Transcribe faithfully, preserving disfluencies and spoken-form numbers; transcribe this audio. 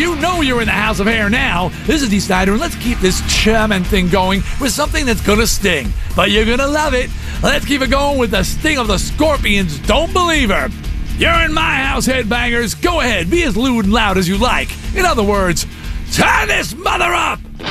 you know you're in the House of Hair now. This is Dee Snider, and let's keep this chairman thing going with something that's gonna sting. But you're gonna love it. Let's keep it going with the sting of the Scorpions' Don't Believe Her. You're in my house, headbangers. Go ahead, be as lewd and loud as you like. In other words, turn this mother up!